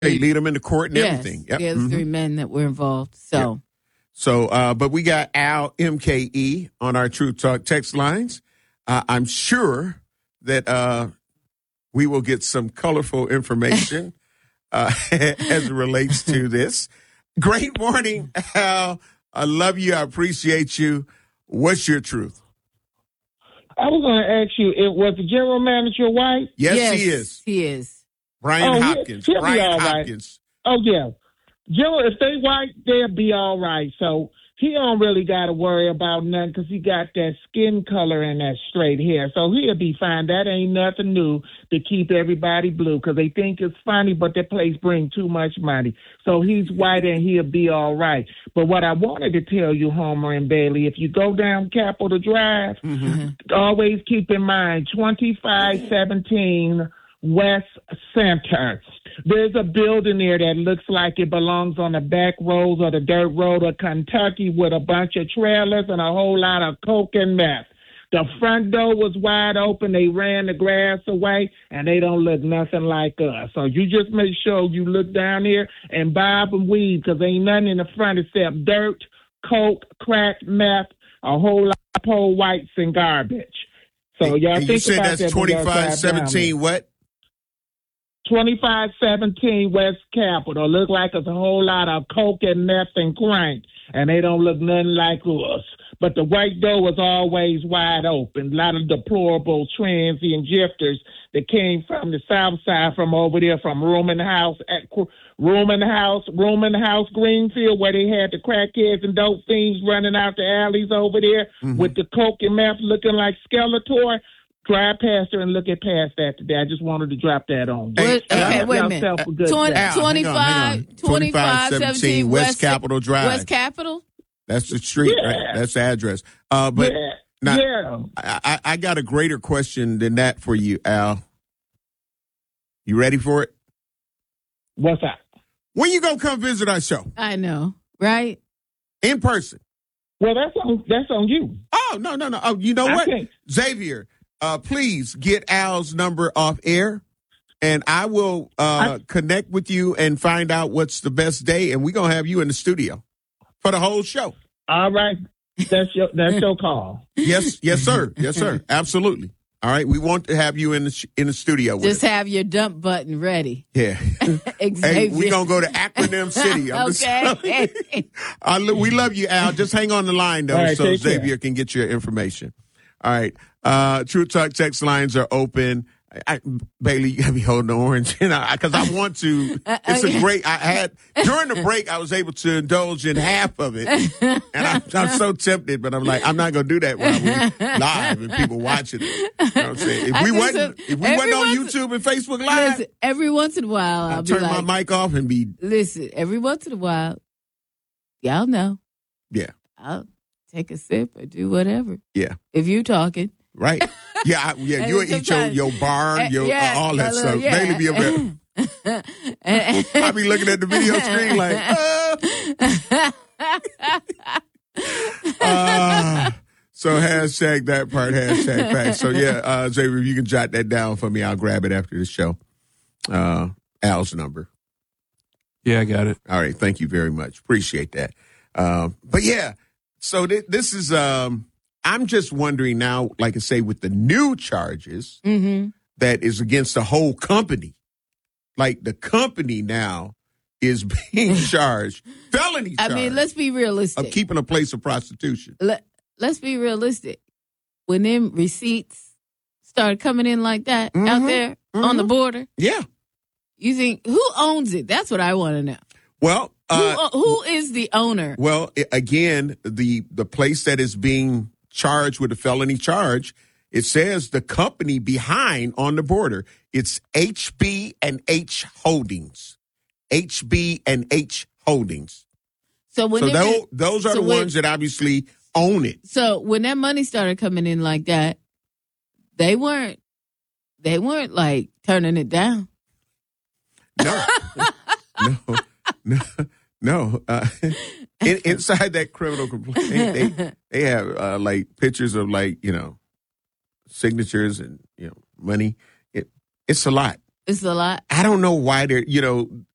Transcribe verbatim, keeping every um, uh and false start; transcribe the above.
They lead them into court and yes, everything. Yep. Yeah, the mm-hmm. three men that were involved. So, yep. so, uh, but we got Al M K E on our Truth Talk text lines. Uh, I'm sure that uh, we will get some colorful information uh, as it relates to this. Great morning, Al. I love you. I appreciate you. What's your truth? I was going to ask you, it was the general manager white? Yes, yes he is. He is. Brian oh, Hopkins. He'll, he'll Brian right. Hopkins. Oh, yeah. General, if they white, they'll be all right. So he don't really got to worry about nothing because he got that skin color and that straight hair. So he'll be fine. That ain't nothing new to keep everybody blue because they think it's funny, but that place bring too much money. So he's white and he'll be all right. But what I wanted to tell you, Homer and Bailey, if you go down Capitol Drive, mm-hmm. always keep in mind twenty-five seventeen West Center. There's a building there that looks like it belongs on the back roads or the dirt road of Kentucky with a bunch of trailers and a whole lot of coke and meth. The front door was wide open. They ran the grass away, and they don't look nothing like us. So you just make sure you look down here and bob and weave because ain't nothing in the front except dirt, coke, crack, meth, a whole lot of poor whites and garbage. So y'all and think you said about that's that twenty-five seventeen what? twenty-five seventeen West Capitol. Look like it's a whole lot of coke and meth and crank, and they don't look nothing like us. But the white door was always wide open. A lot of deplorable transient gifters that came from the south side, from over there, from Roman House, at Roman House, Roman House, Greenfield, where they had the crackheads and dope fiends running out the alleys over there mm-hmm. with the coke and meth looking like Skeletor. Drive past her and look at past that today. I just wanted to drop that on. Hey, okay, wait a minute. A good twenty, day. twenty-five, twenty-five seventeen West, West Capitol Drive. West Capitol? That's the street, yeah. right? That's the address. Uh, but yeah. Now, yeah. I, I got a greater question than that for you, Al. You ready for it? What's that? When you gonna come visit our show? I know, right? In person. Well, that's on that's on you. Oh, no, no, no. Oh, you know I what? Can't. Xavier, uh, please get Al's number off air, and I will uh, I, connect with you and find out what's the best day, and we're going to have you in the studio for the whole show. All right. That's your that's your call. Yes, yes, sir. Yes, sir. Absolutely. All right. We want to have you in the in the studio with Just us. have your dump button ready. Yeah. Hey, we're going to go to Acronym City. I'm okay. Just, I, we love you, Al. Just hang on the line, though, right, so Xavier care. can get your information. All right. Uh, True Talk text lines are open. I, Bailey, you gotta be holding the orange, you know, because I want to. It's a great. I had during the break, I was able to indulge in half of it, and I, I'm so tempted, but I'm like, I'm not gonna do that while we live and people watching it. You know what I'm saying? If we wasn't, if we wasn't on YouTube and Facebook Live, listen, every once in a while, I'll I'll be turn like, my mic off and be. Listen, every once in a while, y'all know. Yeah. I'll take a sip or do whatever. Yeah. If you talking. Right. Yeah, I, yeah. You'll eat your, your bar, your yeah, uh, all that little, stuff. Yeah. Bailey be up there. I be looking at the video screen like, uh. uh, so hashtag that part, hashtag facts. So yeah, uh, Xavier, if you can jot that down for me, I'll grab it after the show. Uh, Al's number. Yeah, I got it. All right. Thank you very much. Appreciate that. Um, but yeah, so th- this is, um, I'm just wondering now, like I say, with the new charges mm-hmm. that is against the whole company, like the company now is being charged felony charge. I mean, let's be realistic. Of keeping a place of prostitution. Let, let's be realistic. When them receipts started coming in like that mm-hmm. out there mm-hmm. on the border, yeah, you think who owns it? That's what I want to know. Well, uh, who, who is the owner? Well, again, the the place that is being charged with a felony charge, it says the company behind on the border. It's H B and H Holdings. H B and H Holdings. So when so they, those, those are so the when, ones that obviously own it. So when that money started coming in like that, they weren't they weren't like turning it down. No, no, no, no. Uh, in, inside that criminal complaint, they they have uh, like pictures of like you know signatures and you know money. It it's a lot. It's a lot. I don't know why they're you know